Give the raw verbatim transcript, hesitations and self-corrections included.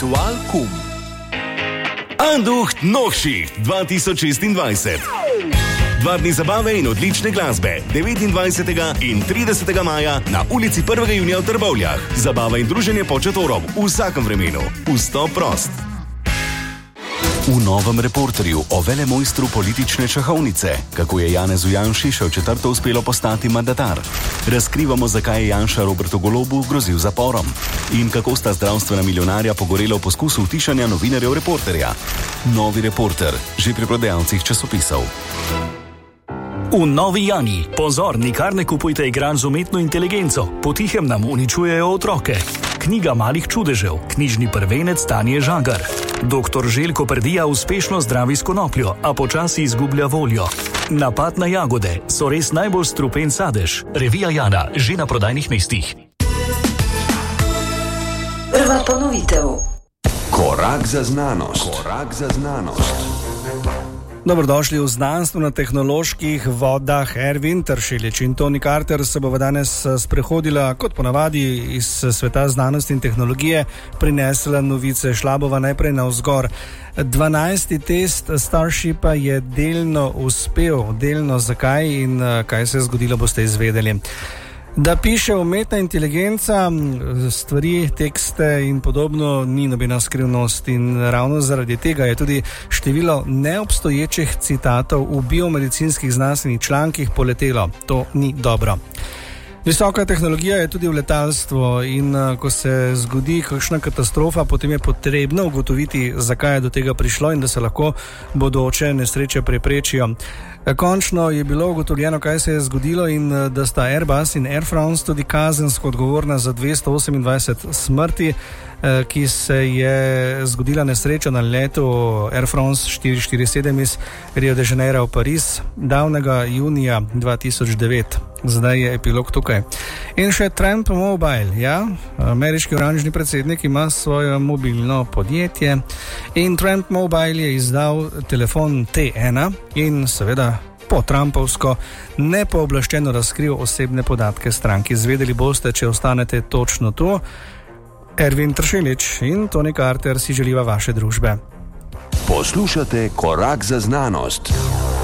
Ritual Kum. Anducht Nochschicht dva tisoč šestindvajset. Dva dni zabave in odlične glasbe, devetindvajsetega in tridesetega maja na ulici prvega junija v Trbovljah. Zabava in druženje pod šatorom v vsakem vremenu. Vstop prost. V novem Reporterju o velemojstru politične šahovnice, kako je Janezu Janši še v četrto uspelo postati mandatar. Razkrivamo, zakaj je Janša Robertu Golobu grozil zaporom in kako sta zdravstvena milijonarja pogorela v poskusu utišanja novinarjev Reporterja. Novi Reporter, že pri prodajalcih časopisov. V Novi Jani, pozor, nikar ne kupujte igranj z umetno inteligenco, potihem nam uničujejo otroke. Knjiga malih čudežev, knjižni prvenec Tanje Žagar. Doktor Željko Prdija uspešno zdravi s konopljo, a počasi izgublja voljo. Napad na jagode, so res najbolj strupen sadež. Revija Jana, že na prodajnih mestih. Prva ponovitev. Korak za znanost. Korak za znanost. Dobrodošli v znanstveno-tehnoloških vodah. Ervin Tršelič in Toni Carter se bova danes sprehodila, kot ponavadi, iz sveta znanosti in tehnologije, prinesla novice. Šla bova najprej navzgor. dvanajsti test Starshipa je delno uspel, delno zakaj in kaj se je zgodilo, boste izvedeli. Da piše umetna inteligenca, stvari, tekste in podobno ni nobena skrivnost in ravno zaradi tega je tudi število neobstoječih citatov v biomedicinskih znanstvenih člankih poletelo. To ni dobro. Visoka tehnologija je tudi v letalstvu in ko se zgodi kakšna katastrofa, potem je potrebno ugotoviti, zakaj je do tega prišlo in da se lahko bodoče nesreče preprečijo. Končno je bilo ugotovljeno, kaj se je zgodilo in da sta Airbus in Air France tudi kazensko odgovorna za dvesto osemindvajset smrti, ki se je zgodila nesreča na letu Air France štiri štiri sedem iz Rio de Janeiro v Pariz davnega junija dva tisoč devet. Zdaj je epilog tukaj. In še Trump Mobile, ja, ameriški oranžni predsednik ima svoje mobilno podjetje in Trump Mobile je izdal telefon T ena in seveda po Trumpovsko nepooblaščeno razkril osebne podatke stranki. Zvedeli boste, če ostanete točno tu. Ervin Tršelič in Toni Carter si želiva vaše družbe. Poslušate Korak za znanost.